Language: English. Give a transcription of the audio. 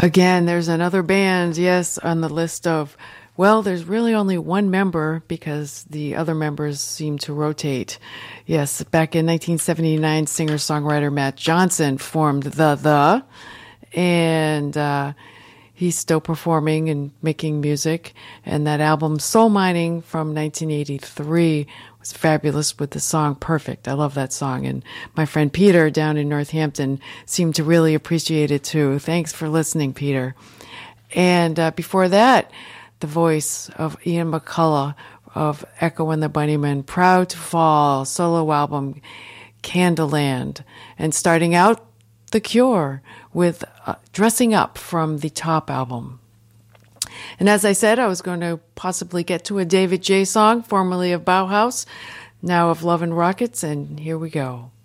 Again, there's another band, yes, on the list of, well, there's really only one member because the other members seem to rotate. Yes, back in 1979, singer-songwriter Matt Johnson formed The, and he's still performing and making music. And that album, Soul Mining, from 1983, was fabulous with the song Perfect. I love that song. And my friend Peter down in Northampton seemed to really appreciate it too. Thanks for listening, Peter. And before that, the voice of Ian McCullough of Echo and the Bunnymen, Proud to Fall, solo album Candleland. And starting out, The Cure with Dressing Up from the Top album. And as I said, I was going to possibly get to a David J. song, formerly of Bauhaus, now of Love and Rockets, and here we go.